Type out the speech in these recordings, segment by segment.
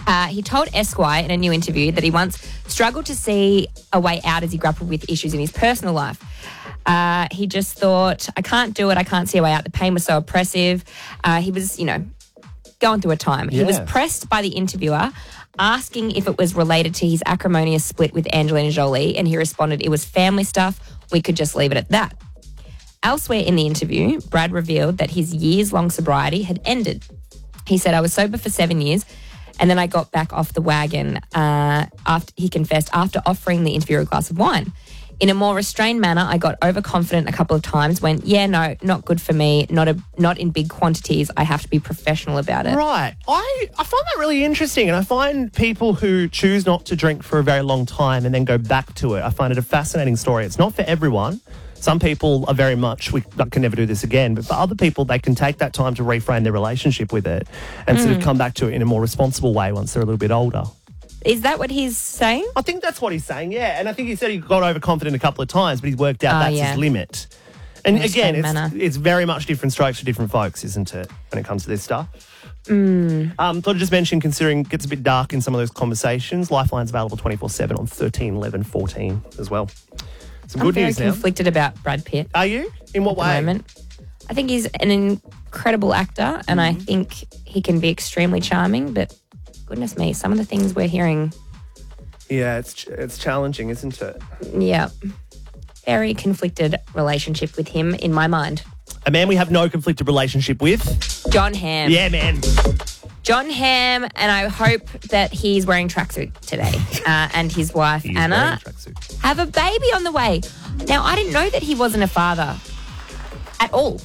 He told Esquire in a new interview that he once struggled to see a way out as he grappled with issues in his personal life. He just thought, I can't do it. I can't see a way out. The pain was so oppressive. He was, going through a time. Yeah. He was pressed by the interviewer, asking if it was related to his acrimonious split with Angelina Jolie, and he responded, it was family stuff. We could just leave it at that. Elsewhere in the interview, Brad revealed that his years-long sobriety had ended. He said, I was sober for 7 years, and then I got back off the wagon, he confessed, after offering the interviewer a glass of wine. In a more restrained manner, I got overconfident a couple of times, went, yeah, no, not good for me, not in big quantities. I have to be professional about it. Right. I find that really interesting, and I find people who choose not to drink for a very long time and then go back to it, I find it a fascinating story. It's not for everyone. Some people are very much, we can never do this again, but for other people, they can take that time to reframe their relationship with it and sort of come back to it in a more responsible way once they're a little bit older. Is that what he's saying? I think that's what he's saying, yeah. And I think he said he got overconfident a couple of times, but he's worked out that's his limit. And again, it's very much different strokes for different folks, isn't it, when it comes to this stuff? Thought I'd just mention, considering it gets a bit dark in some of those conversations, Lifeline's available 24/7 on 13 11 14 as well. Some good news now. I'm very conflicted about Brad Pitt. Are you? In what way? At the moment. I think he's an incredible actor, and I think he can be extremely charming, but goodness me, some of the things we're hearing. Yeah, it's challenging, isn't it? Yeah. Very conflicted relationship with him in my mind. A man we have no conflicted relationship with. Jon Hamm. Yeah, man. Jon Hamm, and I hope that he's wearing tracksuit today. And his wife, Anna, have a baby on the way. Now, I didn't know that he wasn't a father at all.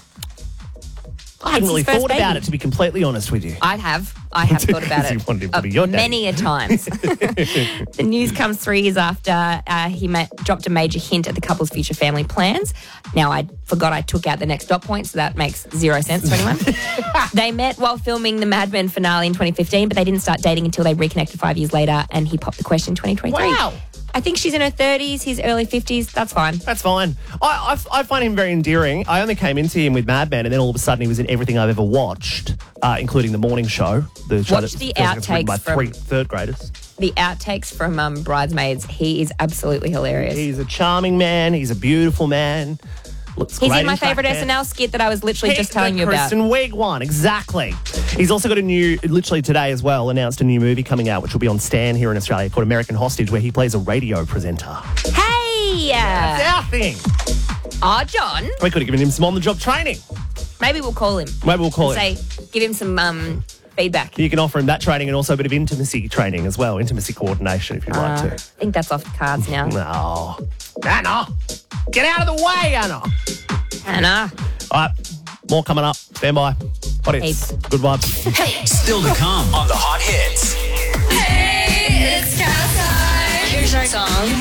I hadn't really thought about it, to be completely honest with you. I have thought about You wanted him to be your daddy. many a times. The news comes 3 years after he dropped a major hint at the couple's future family plans. Now, I forgot I took out the next dot point, so that makes zero sense to anyone. They met while filming the Mad Men finale in 2015, but they didn't start dating until they reconnected 5 years later, and he popped the question in 2023. Wow. I think she's in her 30s, he's early 50s. That's fine. That's fine. I find him very endearing. I only came into him with Mad Men, and then all of a sudden he was in everything I've ever watched, including The Morning Show. The show Watch the outtakes by from third graders. The outtakes from Bridesmaids. He is absolutely hilarious. He's a charming man. He's a beautiful man. He's in my favourite SNL skit that I was literally just telling you about. Kristen Wiig one, exactly. He's also got a new, literally today as well, announced a new movie coming out, which will be on Stan here in Australia, called American Hostage, where he plays a radio presenter. Hey! That's our thing. Oh, John. We could have given him some on-the-job training. Maybe we'll call him. Say, give him some feedback. You can offer him that training and also a bit of intimacy training as well, intimacy coordination if you'd like to. I think that's off the cards now. No. Anna! Get out of the way, Anna! Anna. All right, more coming up. Stand by. Hot hits. Good vibes. Hey, still to come on the Hot Hits. Hey, it's Caroline. Here's our song.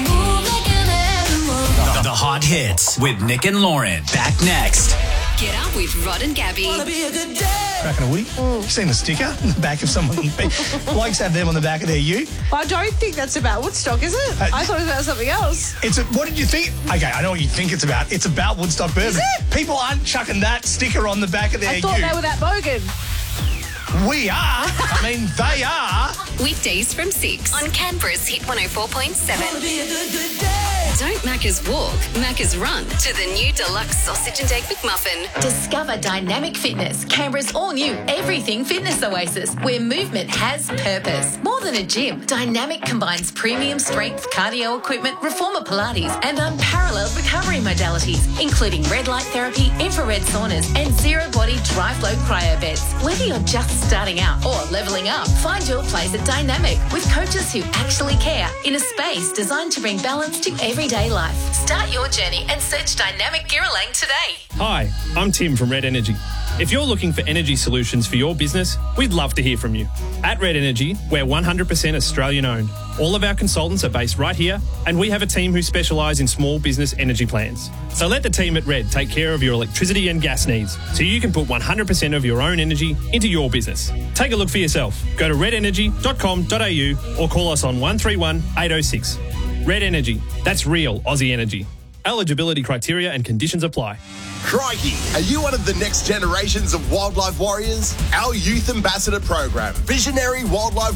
The Hot Hits with Nick and Lauren. Back next. Get up with Rod and Gabby. Cracking a woody. You seen the sticker on the back of someone? Blokes have them on the back of their ute. I don't think that's about Woodstock, is it? I thought it was about something else. What did you think? Okay, I know what you think it's about. It's about Woodstock Bourbon. Is it? People aren't chucking that sticker on the back of their ute. I thought they were that bogan. We are. I mean, they are. Weekdays from 6 on Canberra's Hit 104.7. Don't Macca's walk, Macca's run to the new deluxe sausage and egg McMuffin. Discover Dynamic Fitness, Canberra's all-new everything fitness oasis, where movement has purpose. More than a gym, Dynamic combines premium strength cardio equipment, reformer Pilates, and unparalleled recovery modalities, including red light therapy, infrared saunas, and zero-body dry-flow cryo beds. Whether you're just starting out or leveling up, find your place at Dynamic with coaches who actually care in a space designed to bring balance to everyday life. Start your journey and search Dynamic Girralang today. Hi, I'm Tim from Red Energy. If you're looking for energy solutions for your business, we'd love to hear from you. At Red Energy, we're 100% Australian owned. All of our consultants are based right here, and we have a team who specialise in small business energy plans. So let the team at Red take care of your electricity and gas needs, so you can put 100% of your own energy into your business. Take a look for yourself. Go to redenergy.com.au or call us on 131 806. Red Energy. That's real Aussie energy. Eligibility criteria and conditions apply. Crikey, are you one of the next generations of wildlife warriors? Our Youth Ambassador program, Visionary Wildlife